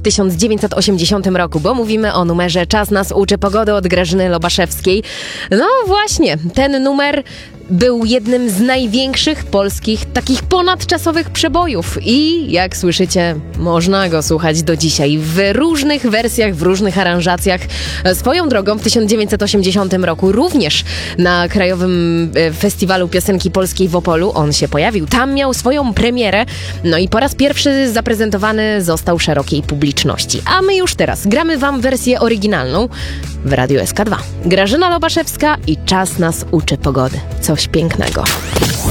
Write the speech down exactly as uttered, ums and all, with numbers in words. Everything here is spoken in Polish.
tysiąc dziewięćset osiemdziesiątym roku, bo mówimy o numerze Czas nas uczy pogody od Grażyny Lobaszewskiej. No właśnie, ten numer był jednym z największych polskich takich ponadczasowych przebojów i jak słyszycie, można go słuchać do dzisiaj w różnych wersjach, w różnych aranżacjach. Swoją drogą w tysiąc dziewięćset osiemdziesiątym roku również na Krajowym Festiwalu Piosenki Polskiej w Opolu on się pojawił. Tam miał swoją premierę, no i po raz pierwszy zaprezentowany został szerokiej publiczności. A my już teraz gramy wam wersję oryginalną w Radiu S K dwa. Grażyna Lobaszewska i Czas nas uczy pogody. Coś pięknego.